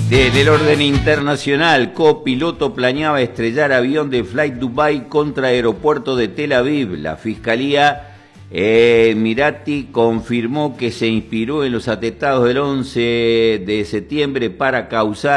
Desde el orden internacional, copiloto planeaba estrellar avión de Flight Dubai contra aeropuerto de Tel Aviv. La Fiscalía Emirati confirmó que se inspiró en los atentados del 11 de septiembre para causar